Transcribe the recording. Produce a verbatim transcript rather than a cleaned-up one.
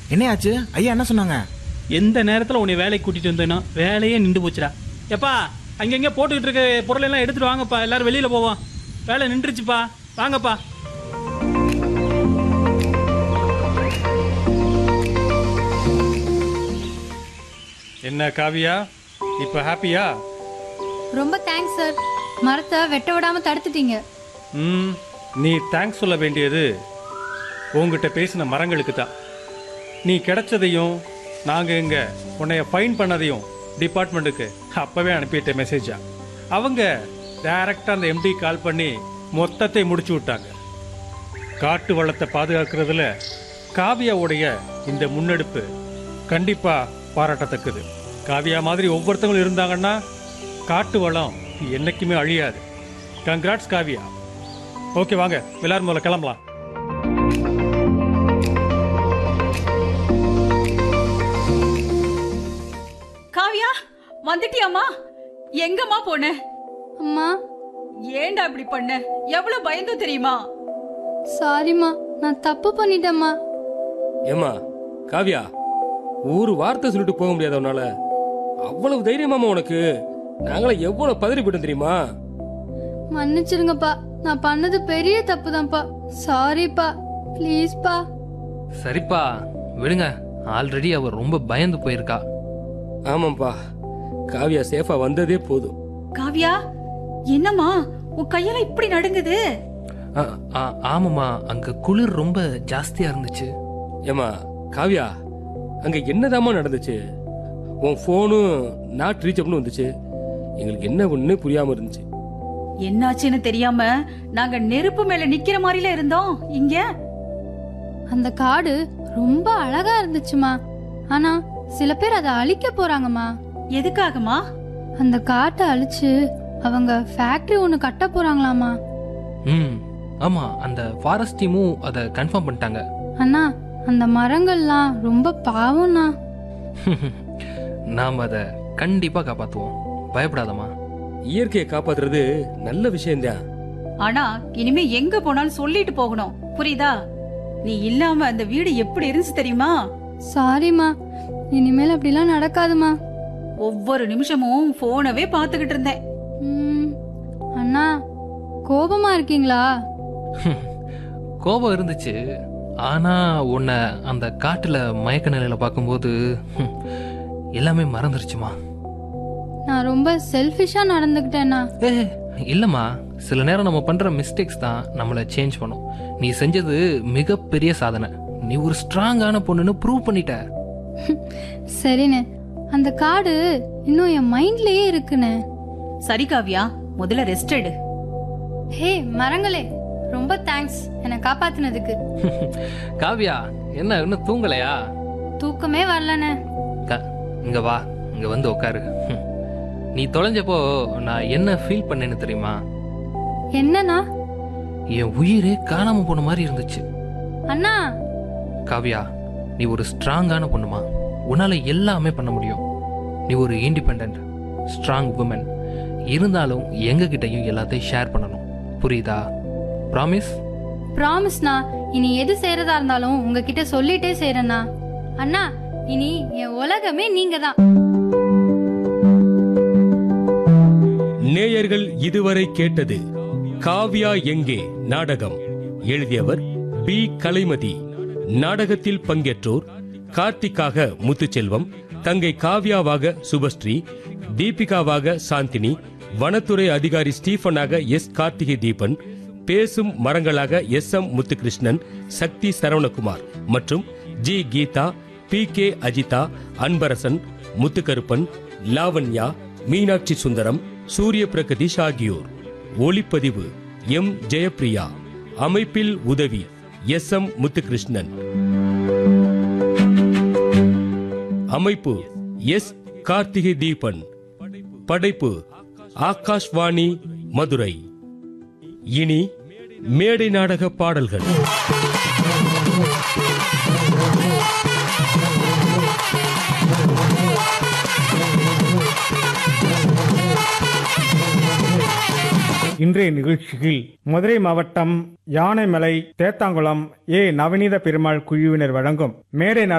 என்னையாச்சு? ஐயா என்ன சொன்னாங்க? எந்த நேரத்தில் உன்னை வேலைக்கு கூட்டிட்டு வந்தேனோ வேலையே நின்று போச்சுடா. எப்பா அங்கங்கே போட்டுக்கிட்டு இருக்க பொருளை எல்லாம் எடுத்துட்டு வாங்கப்பா, எல்லாரும் வெளியில் போவோம். வேலை நின்றுச்சுப்பா, வாங்கப்பா. என்ன காவியா, இப்ப ஹாப்பியா? ரொம்ப தேங்க்ஸ் சார், மரத்தை வெட்ட விடாம தடுத்துட்டீங்க. ம் நீ தேங்க்ஸ் சொல்ல வேண்டியது உங்ககிட்ட பேசின மரங்களுக்கு தான். நீ கிடைச்சதையும் நாங்கள் இங்கே உன்னைய ஃபைன் பண்ணதையும் டிபார்ட்மெண்ட்டுக்கு அப்போவே அனுப்பிட்ட மெசேஜா. அவங்க டைரக்டாக அந்த எம்டி கால் பண்ணி மொத்தத்தை முடிச்சு விட்டாங்க. காட்டு வளத்தை பாதுகாக்கிறதுல காவியாவுடைய இந்த முன்னெடுப்பு கண்டிப்பாக பாராட்டத்தக்கது. காவியா மாதிரி ஒவ்வொருத்தவங்களும் இருந்தாங்கன்னா காட்டு வளம் என்னைக்குமே அழியாது. கங்க்ராட்ஸ் காவியா. ஓகே வாங்க எல்லாரும் முதல்ல கிளம்பலாம். காவியா வந்துட்டியாமா? எங்கம்மா போன? அம்மா ஏண்டா இப்படி பண்ண? எவ்வளவு பயந்தோ தெரியுமா? சாரிம்மா, நான் தப்பு பண்ணிட்டேம்மா. ஏமா காவியா, ஒரு வார்த்தை சொல்லிட்டு போக முடியாதவனால அவ்வளவு தைரியமாமா உனக்கு? நாங்கள எவ்வளவு பதறி போயிட்டோம் தெரியுமா? மன்னிச்சிருங்கப்பா, நான் பண்ணது பெரிய தப்பு தான்ப்பா. சாரிப்பா, ப்ளீஸ்ப்பா. சரிப்பா விடுங்க, ஆல்ரெடி அவர் ரொம்ப பயந்து போயிருக்கா. ஆமாப்பா, காவியா சேஃபா வந்ததே போதும். காவியா என்னம்மா உன் கையெல்லாம் இப்படி நடுங்குது? ஆ- ஆ- ஆமாம்மா, அங்க குளிர் ரொம்ப ஜாஸ்தியா இருந்துச்சு. ஏமா காவியா, அங்க என்னதாமா நடந்துச்சு? உன் போனும் நாட் ரீச்சப்னு வந்துச்சு. எங்களுக்கு என்ன ஒண்ணு புரியாம இருந்துச்சு. என்னாச்சுன்னு தெரியாம நாங்க நெருப்பு மேல நிக்கிற மாதிரில இருந்தோம். இங்க அந்த காடு ரொம்ப அழகா இருந்துச்சுமா. ஆனா சில பேர் அதை அழிக்க போறாங்கம்மா. எதுக்காகமா? அந்த காட்டை அழிச்சு அவங்க ஃபேக்டரி ஒண்ணு கட்ட போறாங்களாமா. ம் ஆமா, அந்த ஃபாரஸ்ட் டீமும் அதை கன்ஃபார்ம் பண்ணிட்டாங்க. அண்ணா, அந்த மரங்கள்லாம் ரொம்ப பாவம்ண்ணா. நாம் அதை கண்டிப்பா காப்பாத்துவோம், பயப்படாதம்மா. இயற்கையை காப்பாத்துறது நல்ல விஷயம்தான். ஆனா இனிமே எங்க போனாலும் சொல்லிட்டு போகணும், புரியுதா? நீ இல்லாம அந்த வீடு எப்படி இருந்துச்சு தெரியுமா? சாரிம்மா, இனிமேல் அப்படிலாம் நடக்காதுமா. ஒவ்வொரு நிமிஷமும் போனவே பாத்துக்கிட்டு இருந்தேன். ம், அண்ணா கோபமா இருக்கீங்களா? கோபம் இருந்துச்சு, ஆனா உன்னை அந்த காட்டுல மயக்க நிலையில பார்க்கும்போது ஹம், எல்லாமே மறந்துருச்சுமா. நான் ரொம்ப செல்ஃபிஷா நடந்துக்கிட்டேன்னா? ஏ இல்லம்மா, சில நேரம் நம்ம பண்ற மிஸ்டேக்ஸ் தான் நம்மளை சேஞ்ச் பண்ணும். நீ செஞ்சது மிகப்பெரிய சாதனை. நீ ஒரு ஸ்ட்ராங்கான பொண்ணுன்னு ப்ரூவ் பண்ணிட்ட. சரிண்ணே, அந்த காடு இன்னும் என் மைண்ட்லயே இருக்குண்ணே. சரி காவியா, முதல்ல ரெஸ்ட் எடு. ஹே மரங்களே, ரொம்ப தேங்க்ஸ் என்னை காப்பாத்தினதுக்கு. காவியா, என்ன இன்னும் தூங்கலையா? தூக்கமே வரலண்ணே. க- இங்க வா, இங்க வந்து உட்காரு. ஹம். நீ தொலைஞ்சப்போ நான் என்ன ஃபீல் பண்ணேன்னு தெரியுமா? என்னண்ணா? என் உயிரே காணாம போன மாதிரி இருந்துச்சு. அண்ணா, காவியா, நீ ஒரு ஸ்ட்ராங்கான பொண்ணுமா. உன்னால எல்லாமே பண்ண முடியும். நீ ஒரு இண்டிபெண்டன்ட் ஸ்ட்ராங் உமன். இருந்தாலும் எங்க கிட்டயும் எல்லாத்தையும் ஷேர் பண்ணணும், புரியுதா? ப்ராமிஸ்? ப்ராமிஸ்ண்ணா. இனி எது செய்யறதா இருந்தாலும் உங்ககிட்ட சொல்லிட்டே செய்யறேண்ணா. அண்ணா, இனி என் உலகமே நீங்க தான். நேயர்கள் இதுவரை கேட்டது காவியா எங்கே நாடகம். எழுதியவர் பி கலைமதி. நாடகத்தில் பங்கேற்றோர் கார்த்திக்காக முத்துச்செல்வம், தங்கை காவ்யாவாக சுபஸ்ரீ, தீபிகாவாக சாந்தினி, வனத்துறை அதிகாரி ஸ்டீபனாக எஸ் கார்த்திகை தீபன், பேசும் மரங்களாக எஸ் எம் முத்துகிருஷ்ணன், சக்தி சரவணகுமார் மற்றும் G Geetha, B K Ajitha, Anbarasan, Muthukaruppan, Lavanya, Meenakshi Sundaram, சூரிய பிரகதீஷ் ஆகியோர். ஒளிப்பதிவு எம் ஜெயப்பிரியா. அமைப்பில் உதவி எஸ் எம் முத்துகிருஷ்ணன். அமைப்பு எஸ் கார்த்திகை தீபன். படைப்பு ஆகாஷ்வாணி மதுரை. இனி மேடை நாடக பாடல்கள். இன்றைய நிகழ்ச்சியில் மதுரை மாவட்டம் யானைமலை தேத்தாங்குளம் ஏ நவநீத பெருமாள் குழுவினர் வழங்கும் மேடை